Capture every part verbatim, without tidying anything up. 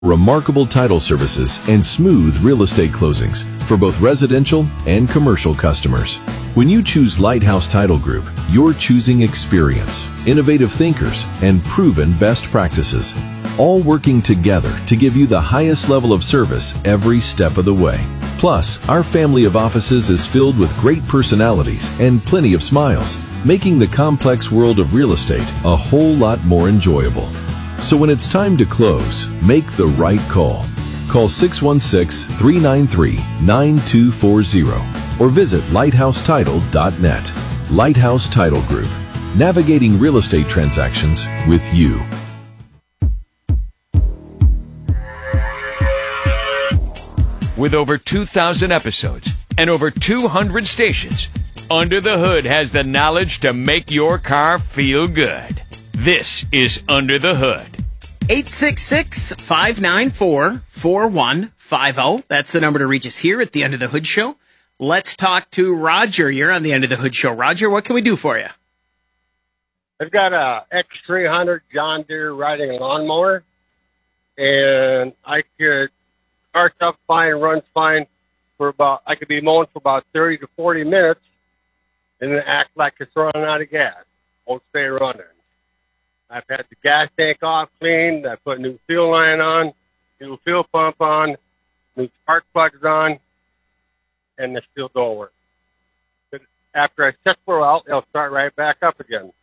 Remarkable title services and smooth real estate closings for both residential and commercial customers. When you choose Lighthouse Title Group, you're choosing experience, innovative thinkers, and proven best practices, all working together to give you the highest level of service every step of the way. Plus, our family of offices is filled with great personalities and plenty of smiles, making the complex world of real estate a whole lot more enjoyable. So when it's time to close, make the right call. Call six one six, three nine three, nine two four zero or visit lighthouse title dot net. Lighthouse Title Group, navigating real estate transactions with you. With over two thousand episodes and over two hundred stations, Under the Hood has the knowledge to make your car feel good. This is Under the Hood. eight six six, five nine four, four one five zero. That's the number to reach us here at the Under the Hood Show. Let's talk to Roger. You're on the Under the Hood Show. Roger, what can we do for you? I've got a X three hundred John Deere riding lawnmower, and I could starts up fine, runs fine for about, I could be mowing for about thirty to forty minutes, and then act like it's running out of gas. Won't stay running. I've had the gas tank off cleaned. I put a new fuel line on, new fuel pump on, new spark plugs on, and they still don't work. But after I set for a while, it'll start right back up again.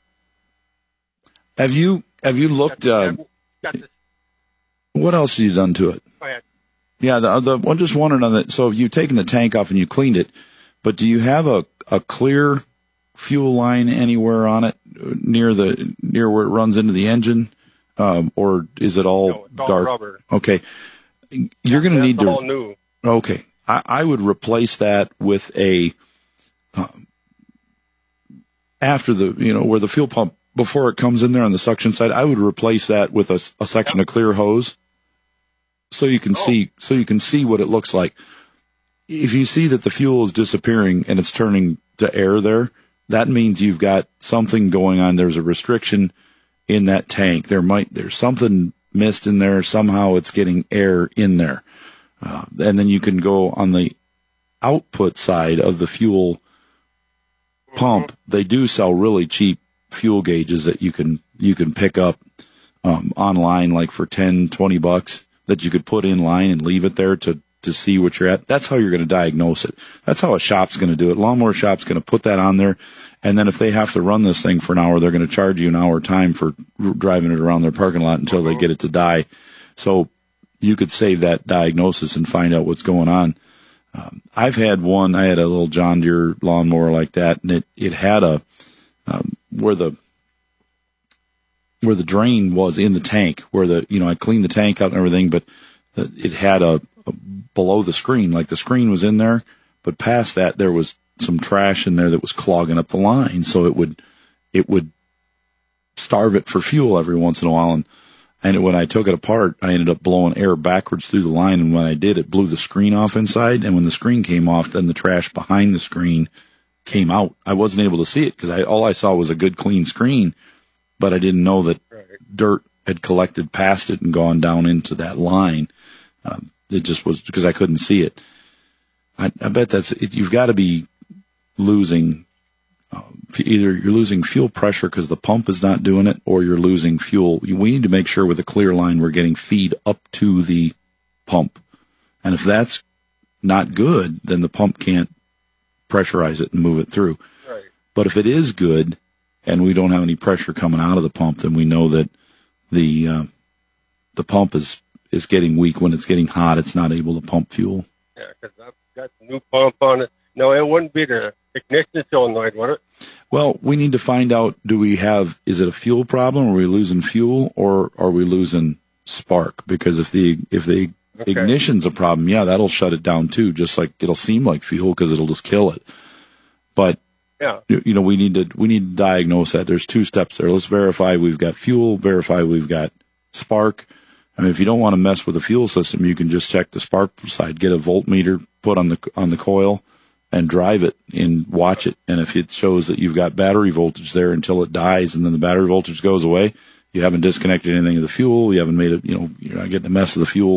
Have you have you looked? Uh, got this, what else have you done to it? go ahead. Yeah, the, the I'm just wondering on that. So, have you taken the tank off and you cleaned it? But do you have a a clear fuel line anywhere on it near the near where it runs into the engine, um, or is it all No, it's all dark? rubber. Okay, you're going to need to. All new. Okay, I, I would replace that with a um, after the you know where the fuel pump before it comes in there on the suction side. I would replace that with a, a section of clear hose, so you can Oh. see so you can see what it looks like. If you see that the fuel is disappearing and it's turning to air there, that means you've got something going on. There's a restriction in that tank. There might, there's something missed in there. Somehow it's getting air in there. Uh, and then you can go on the output side of the fuel pump. They do sell really cheap fuel gauges that you can, you can pick up, um, online, like for ten, twenty bucks that you could put in line and leave it there to, to see what you're at. That's how you're going to diagnose it. That's how a shop's going to do it. Lawnmower shop's going to put that on there. And then if they have to run this thing for an hour, they're going to charge you an hour time for r- driving it around their parking lot until they get it to die. So you could save that diagnosis and find out what's going on. Um, I've had one, I had a little John Deere lawnmower like that, and it, it had a, um, where the, where the drain was in the tank, where the, you know, I cleaned the tank out and everything, but it had a, a below the screen, like the screen was in there, but past that there was some trash in there that was clogging up the line, so it would it would starve it for fuel every once in a while. And and when I took it apart, I ended up blowing air backwards through the line, and when I did, it blew the screen off inside. And when the screen came off, then the trash behind the screen came out. I wasn't able to see it because I all I saw was a good clean screen, but I didn't know that Right. dirt had collected past it and gone down into that line. Um, it just was because I couldn't see it. I, I bet that's it, you've got to be losing uh, either you're losing fuel pressure because the pump is not doing it, or you're losing fuel. We need to make sure with a clear line we're getting feed up to the pump, and if that's not good, then the pump can't pressurize it and move it through. Right. But if it is good and we don't have any pressure coming out of the pump, then we know that the uh, the pump is is getting weak. When it's getting hot, it's not able to pump fuel. Yeah, because I've got the new pump on it. No, it wouldn't be the ignition solenoid, would it? Well, we need to find out, do we have, is it a fuel problem? Are we losing fuel, or are we losing spark? Because if the, if the Okay. ignition's a problem, yeah, that'll shut it down too, just like it'll seem like fuel because it'll just kill it. But, Yeah. you you know, we need to, we need to diagnose that. There's two steps there. Let's verify we've got fuel, verify we've got spark. I mean, if you don't want to mess with the fuel system, you can just check the spark side, get a voltmeter, put on the, on the coil, and drive it and watch it. And if it shows that you've got battery voltage there until it dies and then the battery voltage goes away, you You haven't disconnected anything of the fuel. You haven't made it, you know, you're not getting a mess of the fuel